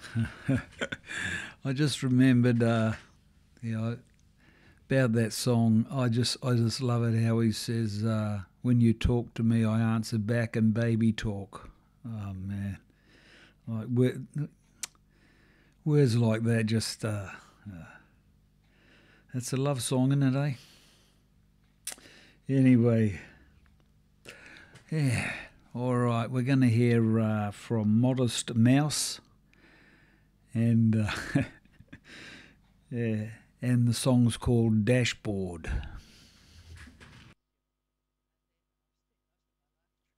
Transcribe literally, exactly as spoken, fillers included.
I just remembered, uh, you know, about that song. I just, I just love it how he says, uh, "When you talk to me, I answer back in baby talk." Oh man, like word, words like that just, uh, uh, it's a love song, isn't it, eh? Anyway, yeah. All right, we're going to hear uh, from Modest Mouse, and uh, yeah, and the song's called Dashboard.